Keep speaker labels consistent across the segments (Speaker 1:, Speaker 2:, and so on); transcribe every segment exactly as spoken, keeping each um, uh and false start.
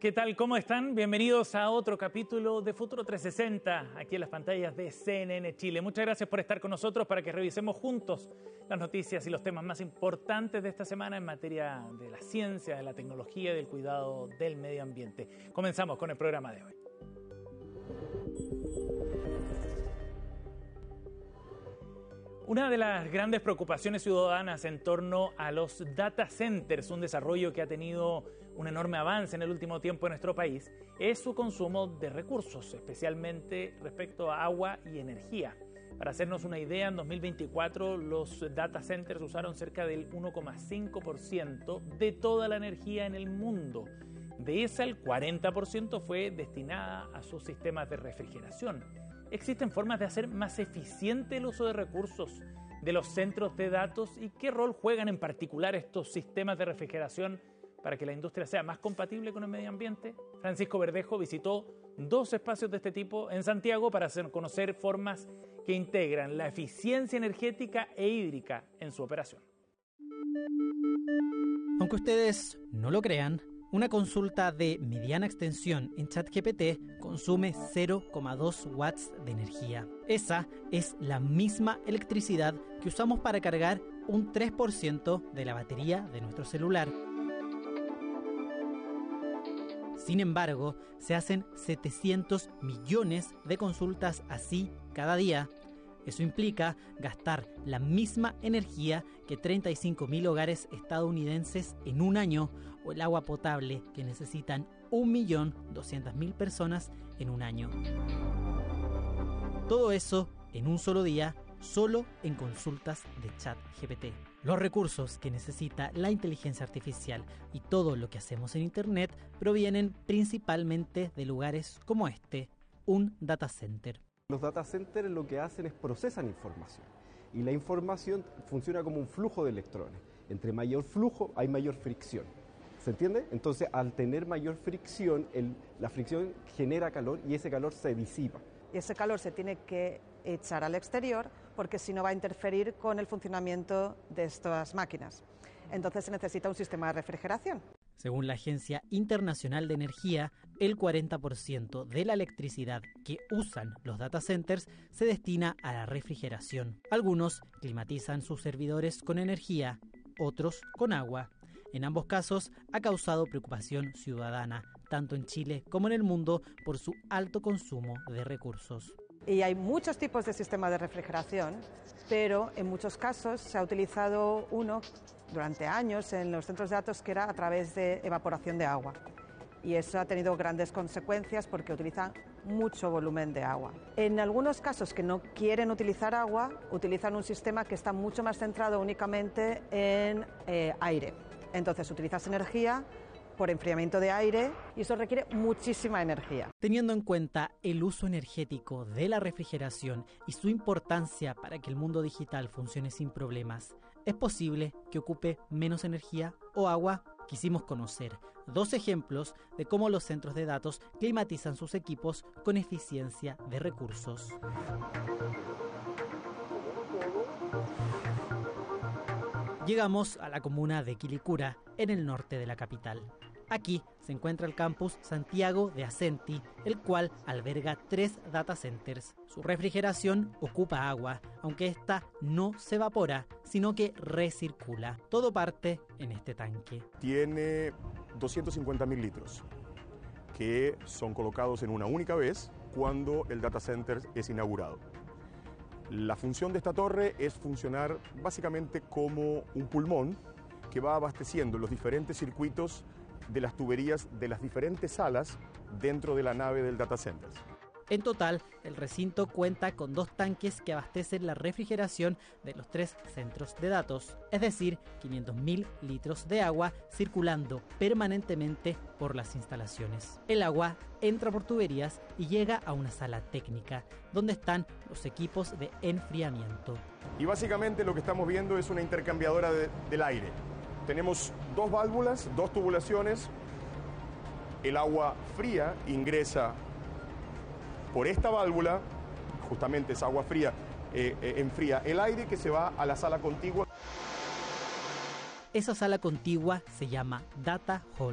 Speaker 1: ¿Qué tal? ¿Cómo están? Bienvenidos a otro capítulo de Futuro trescientos sesenta, aquí en las pantallas de C N N Chile. Muchas gracias por estar con nosotros para que revisemos juntos las noticias y los temas más importantes de esta semana en materia de la ciencia, de la tecnología y del cuidado del medio ambiente. Comenzamos con el programa de hoy. Una de las grandes preocupaciones ciudadanas en torno a los data centers, un desarrollo que ha tenido un enorme avance en el último tiempo en nuestro país, es su consumo de recursos, especialmente respecto a agua y energía. Para hacernos una idea, en dos mil veinticuatro los data centers usaron cerca del uno coma cinco por ciento de toda la energía en el mundo. De esa, el cuarenta por ciento fue destinada a sus sistemas de refrigeración. ¿Existen formas de hacer más eficiente el uso de recursos de los centros de datos y qué rol juegan en particular estos sistemas de refrigeración para que la industria sea más compatible con el medio ambiente? Francisco Verdejo visitó dos espacios de este tipo en Santiago para hacer conocer formas que integran la eficiencia energética e hídrica en su operación.
Speaker 2: Aunque ustedes no lo crean, una consulta de mediana extensión en ChatGPT consume cero coma dos watts de energía. Esa es la misma electricidad que usamos para cargar un tres por ciento de la batería de nuestro celular. Sin embargo, se hacen setecientos millones de consultas así cada día. Eso implica gastar la misma energía que treinta y cinco mil hogares estadounidenses en un año o el agua potable que necesitan un millón doscientas mil personas en un año. Todo eso en un solo día, solo en consultas de ChatGPT. Los recursos que necesita la inteligencia artificial y todo lo que hacemos en Internet provienen principalmente de lugares como este, un data center.
Speaker 3: Los data centers lo que hacen es procesan información y la información funciona como un flujo de electrones. Entre mayor flujo hay mayor fricción. ¿Se entiende? Entonces, al tener mayor fricción, el, la fricción genera calor y ese calor se disipa.
Speaker 4: Y ese calor se tiene que echar al exterior porque si no va a interferir con el funcionamiento de estas máquinas. Entonces se necesita un sistema de refrigeración.
Speaker 2: Según la Agencia Internacional de Energía, el cuarenta por ciento de la electricidad que usan los data centers se destina a la refrigeración. Algunos climatizan sus servidores con energía, otros con agua. En ambos casos ha causado preocupación ciudadana, tanto en Chile como en el mundo, por su alto consumo de recursos.
Speaker 4: Y hay muchos tipos de sistemas de refrigeración, pero en muchos casos se ha utilizado uno durante años en los centros de datos que era a través de evaporación de agua. Y eso ha tenido grandes consecuencias porque utilizan mucho volumen de agua. En algunos casos que no quieren utilizar agua, utilizan un sistema que está mucho más centrado únicamente en eh, aire. Entonces utilizas energía por enfriamiento de aire y eso requiere muchísima energía.
Speaker 2: Teniendo en cuenta el uso energético de la refrigeración y su importancia para que el mundo digital funcione sin problemas, ¿es posible que ocupe menos energía o agua? Quisimos conocer dos ejemplos de cómo los centros de datos climatizan sus equipos con eficiencia de recursos. Llegamos a la comuna de Quilicura, en el norte de la capital. Aquí se encuentra el campus Santiago de Ascenty, el cual alberga tres data centers. Su refrigeración ocupa agua, aunque esta no se evapora, sino que recircula. Todo parte en este tanque.
Speaker 5: Tiene doscientos cincuenta mil litros, que son colocados en una única vez cuando el data center es inaugurado. La función de esta torre es funcionar básicamente como un pulmón que va abasteciendo los diferentes circuitos de las tuberías de las diferentes salas dentro de la nave del data center.
Speaker 2: En total, el recinto cuenta con dos tanques que abastecen la refrigeración de los tres centros de datos, es decir, quinientos mil litros de agua circulando permanentemente por las instalaciones. El agua entra por tuberías y llega a una sala técnica, donde están los equipos de enfriamiento.
Speaker 5: Y básicamente lo que estamos viendo es una intercambiadora de, del aire. Tenemos dos válvulas, dos tubulaciones. El agua fría ingresa por esta válvula, justamente esa agua fría eh, eh, enfría el aire que se va a la sala contigua.
Speaker 2: Esa sala contigua se llama Data Hall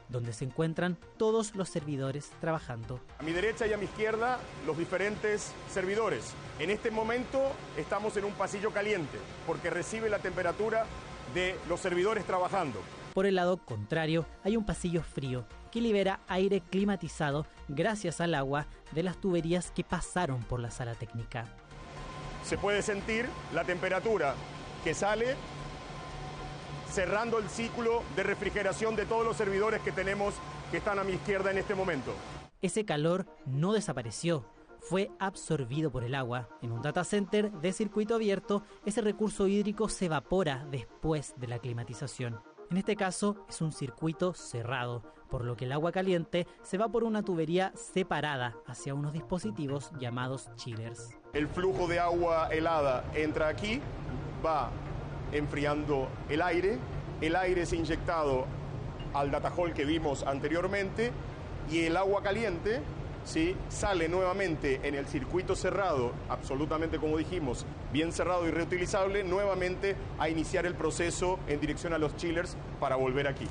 Speaker 2: donde se encuentran todos los servidores trabajando.
Speaker 5: A mi derecha y a mi izquierda, los diferentes servidores. En este momento estamos en un pasillo caliente, porque recibe la temperatura de los servidores trabajando.
Speaker 2: Por el lado contrario, hay un pasillo frío que libera aire climatizado gracias al agua de las tuberías que pasaron por la sala técnica.
Speaker 5: Se puede sentir la temperatura que sale cerrando el ciclo de refrigeración de todos los servidores que tenemos que están a mi izquierda en este momento.
Speaker 2: Ese calor no desapareció, fue absorbido por el agua. En un data center de circuito abierto, ese recurso hídrico se evapora después de la climatización. En este caso es un circuito cerrado, por lo que el agua caliente se va por una tubería separada hacia unos dispositivos llamados chillers.
Speaker 5: El flujo de agua helada entra aquí, va enfriando el aire, el aire es inyectado al data hall que vimos anteriormente y el agua caliente, ¿sí?, sale nuevamente en el circuito cerrado, absolutamente como dijimos, bien cerrado y reutilizable, nuevamente a iniciar el proceso en dirección a los chillers para volver aquí.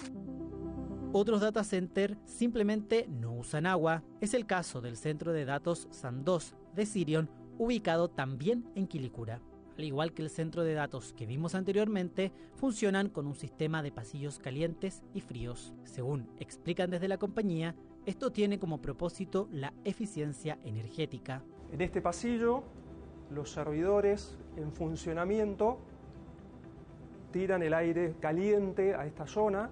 Speaker 2: Otros data centers simplemente no usan agua. Es el caso del centro de datos SAN dos de Sirion, ubicado también en Quilicura. Al igual que el centro de datos que vimos anteriormente, funcionan con un sistema de pasillos calientes y fríos. Según explican desde la compañía, esto tiene como propósito la eficiencia energética.
Speaker 6: En este pasillo, los servidores en funcionamiento tiran el aire caliente a esta zona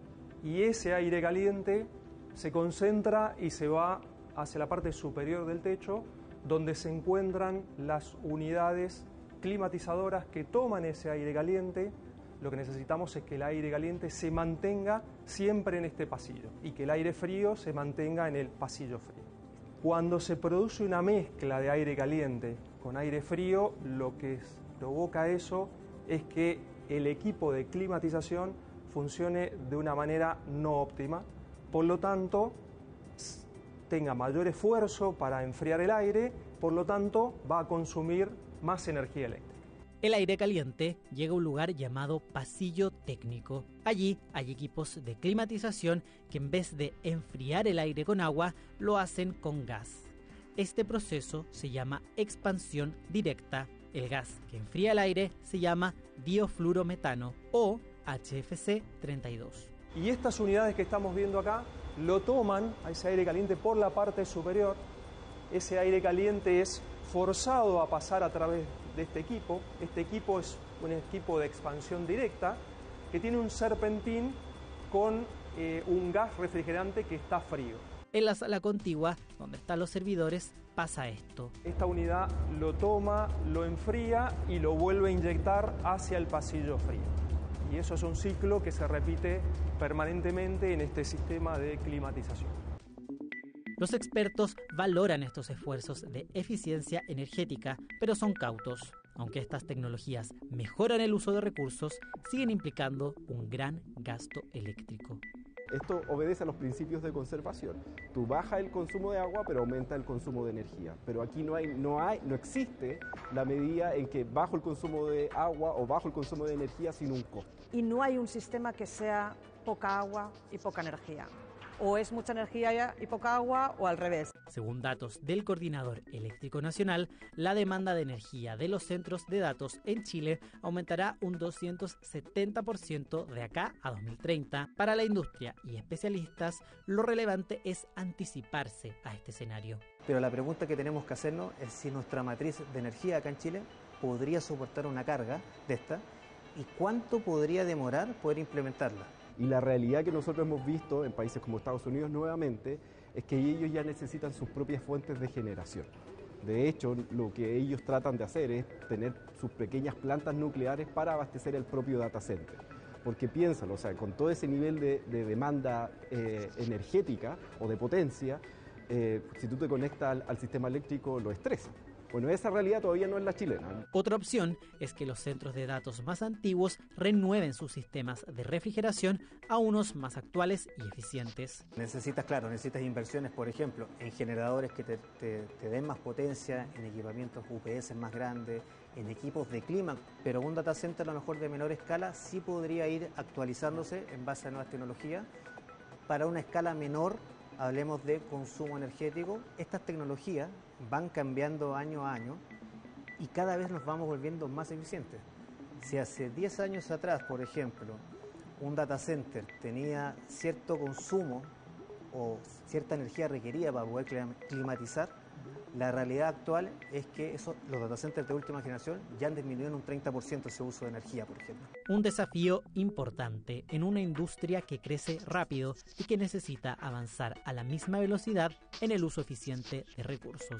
Speaker 6: y ese aire caliente se concentra y se va hacia la parte superior del techo, donde se encuentran las unidades climatizadoras que toman ese aire caliente. Lo que necesitamos es que el aire caliente se mantenga siempre en este pasillo y que el aire frío se mantenga en el pasillo frío. Cuando se produce una mezcla de aire caliente con aire frío, lo que provoca eso es que el equipo de climatización funcione de una manera no óptima, por lo tanto tenga mayor esfuerzo para enfriar el aire, por lo tanto va a consumir más energía eléctrica.
Speaker 2: El aire caliente llega a un lugar llamado pasillo técnico. Allí hay equipos de climatización que en vez de enfriar el aire con agua, lo hacen con gas. Este proceso se llama expansión directa. El gas que enfría el aire se llama diofluorometano o H F C treinta y dos.
Speaker 6: Y estas unidades que estamos viendo acá lo toman a ese aire caliente por la parte superior. Ese aire caliente es forzado a pasar a través de este equipo. Este equipo es un equipo de expansión directa que tiene un serpentín con eh, un gas refrigerante que está frío.
Speaker 2: En la sala contigua, donde están los servidores, pasa esto.
Speaker 6: Esta unidad lo toma, lo enfría y lo vuelve a inyectar hacia el pasillo frío. Y eso es un ciclo que se repite permanentemente en este sistema de climatización.
Speaker 2: Los expertos valoran estos esfuerzos de eficiencia energética, pero son cautos. Aunque estas tecnologías mejoran el uso de recursos, siguen implicando un gran gasto eléctrico.
Speaker 3: Esto obedece a los principios de conservación. Tú bajas el consumo de agua, pero aumenta el consumo de energía. Pero aquí no hay, no hay, no existe la medida en que bajo el consumo de agua o bajo el consumo de energía sin un costo.
Speaker 4: Y no hay un sistema que sea poca agua y poca energía. O es mucha energía y poca agua, o al revés.
Speaker 2: Según datos del Coordinador Eléctrico Nacional, la demanda de energía de los centros de datos en Chile aumentará un doscientos setenta por ciento de acá a dos mil treinta. Para la industria y especialistas, lo relevante es anticiparse a este escenario.
Speaker 7: Pero la pregunta que tenemos que hacernos es si nuestra matriz de energía acá en Chile podría soportar una carga de esta y cuánto podría demorar poder implementarla.
Speaker 3: Y la realidad que nosotros hemos visto en países como Estados Unidos nuevamente es que ellos ya necesitan sus propias fuentes de generación. De hecho, lo que ellos tratan de hacer es tener sus pequeñas plantas nucleares para abastecer el propio data center. Porque piénsalo, o sea, con todo ese nivel de, de demanda eh, energética o de potencia, eh, si tú te conectas al, al sistema eléctrico lo estresa. Bueno, esa realidad todavía no es la chilena.
Speaker 2: Otra opción es que los centros de datos más antiguos renueven sus sistemas de refrigeración a unos más actuales y eficientes.
Speaker 7: Necesitas, claro, necesitas inversiones, por ejemplo, en generadores que te, te, te den más potencia, en equipamientos U P S más grandes, en equipos de clima, pero un data center a lo mejor de menor escala sí podría ir actualizándose en base a nuevas tecnologías para una escala menor, hablemos de consumo energético. Estas tecnologías van cambiando año a año y cada vez nos vamos volviendo más eficientes. Si hace diez años atrás, por ejemplo, un data center tenía cierto consumo o cierta energía requerida para poder climatizar, la realidad actual es que eso, los data centers de última generación ya han disminuido en un treinta por ciento ese uso de energía, por ejemplo.
Speaker 2: Un desafío importante en una industria que crece rápido y que necesita avanzar a la misma velocidad en el uso eficiente de recursos.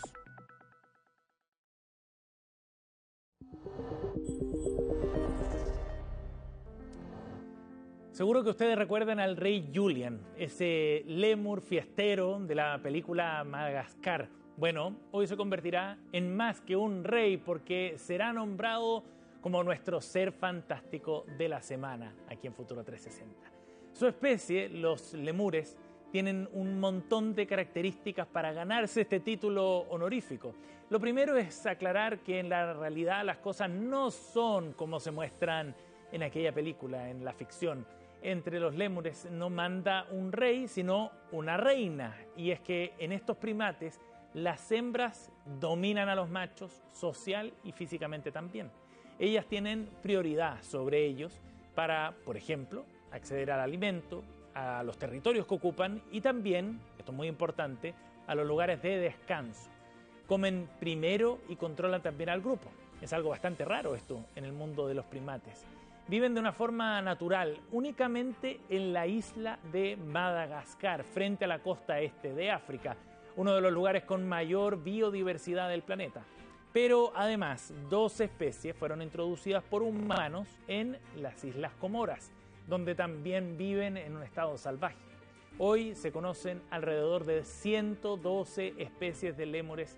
Speaker 1: Seguro que ustedes recuerdan al rey Julian, ese lémur fiestero de la película Madagascar. Bueno, hoy se convertirá en más que un rey porque será nombrado como nuestro ser fantástico de la semana aquí en Futuro trescientos sesenta. Su especie, los lemures, tienen un montón de características para ganarse este título honorífico. Lo primero es aclarar que en la realidad las cosas no son como se muestran en aquella película, en la ficción. Entre los lémures no manda un rey, sino una reina. Y es que en estos primates las hembras dominan a los machos social y físicamente también. Ellas tienen prioridad sobre ellos para, por ejemplo, acceder al alimento, a los territorios que ocupan y también, esto es muy importante, a los lugares de descanso. Comen primero y controlan también al grupo. Es algo bastante raro esto en el mundo de los primates. Viven de una forma natural, únicamente en la isla de Madagascar, frente a la costa este de África, uno de los lugares con mayor biodiversidad del planeta. Pero además, dos especies fueron introducidas por humanos en las Islas Comoras, donde también viven en un estado salvaje. Hoy se conocen alrededor de ciento doce especies de lémures,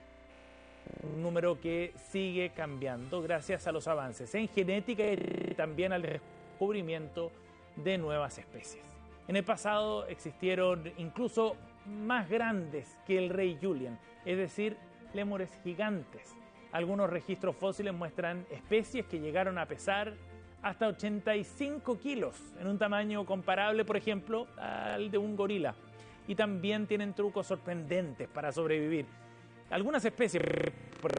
Speaker 1: un número que sigue cambiando gracias a los avances en genética y también al descubrimiento de nuevas especies. En el pasado existieron incluso más grandes que el rey Julian, es decir, lémures gigantes. Algunos registros fósiles muestran especies que llegaron a pesar hasta ochenta y cinco kilos, en un tamaño comparable, por ejemplo, al de un gorila. Y también tienen trucos sorprendentes para sobrevivir. Algunas especies, por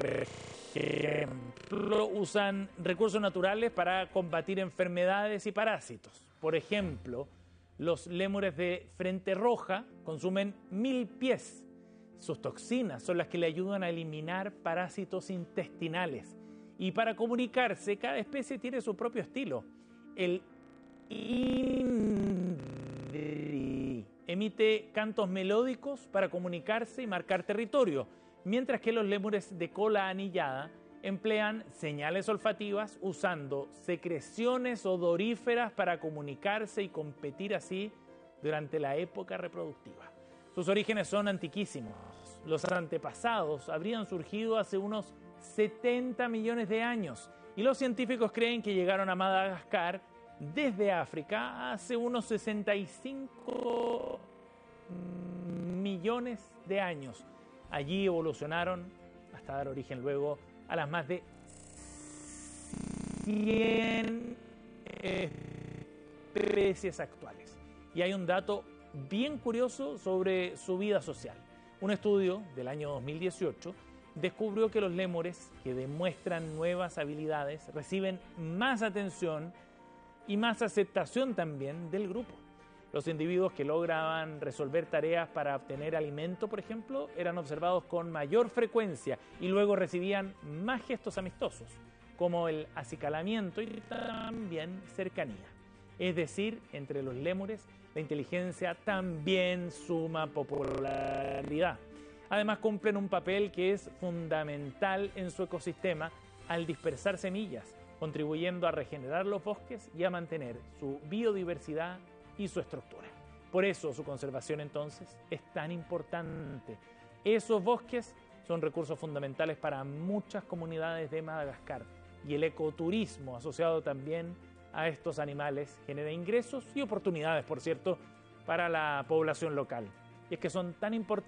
Speaker 1: ejemplo, usan recursos naturales para combatir enfermedades y parásitos. Por ejemplo, los lémures de frente roja consumen mil pies. Sus toxinas son las que le ayudan a eliminar parásitos intestinales. Y para comunicarse, cada especie tiene su propio estilo. El indri emite cantos melódicos para comunicarse y marcar territorio, mientras que los lémures de cola anillada emplean señales olfativas usando secreciones odoríferas para comunicarse y competir así durante la época reproductiva. Sus orígenes son antiquísimos. Los antepasados habrían surgido hace unos setenta millones de años y los científicos creen que llegaron a Madagascar desde África hace unos sesenta y cinco millones de años. Allí evolucionaron hasta dar origen luego a las más de cien especies actuales. Y hay un dato bien curioso sobre su vida social. Un estudio del año dos mil dieciocho descubrió que los lémures que demuestran nuevas habilidades reciben más atención y más aceptación también del grupo. Los individuos que lograban resolver tareas para obtener alimento, por ejemplo, eran observados con mayor frecuencia y luego recibían más gestos amistosos, como el acicalamiento y también cercanía. Es decir, entre los lémures, la inteligencia también suma popularidad. Además, cumplen un papel que es fundamental en su ecosistema al dispersar semillas, contribuyendo a regenerar los bosques y a mantener su biodiversidad y su estructura. Por eso su conservación entonces es tan importante. Esos bosques son recursos fundamentales para muchas comunidades de Madagascar y el ecoturismo asociado también a estos animales genera ingresos y oportunidades, por cierto, para la población local. Y es que son tan importantes